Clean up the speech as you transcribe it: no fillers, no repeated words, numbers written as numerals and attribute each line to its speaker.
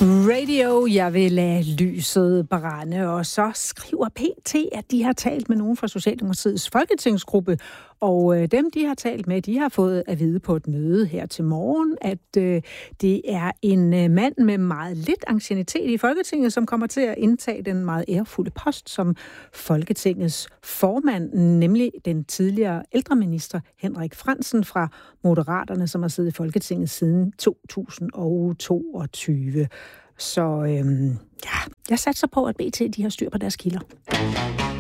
Speaker 1: Radio, jeg vil lade lyset brænde, og så skriver PT, at de har talt med nogen fra Socialdemokratiets folketingsgruppe, og dem, de har talt med, de har fået at vide på et møde her til morgen, at det er en mand med meget lidt anciennitet i Folketinget, som kommer til at indtage den meget ærefulde post som Folketingets formand, nemlig den tidligere ældreminister Henrik Frandsen fra Moderaterne, som har siddet i Folketinget siden 2022. Så jeg satser på, at BT de har styr på deres kilder.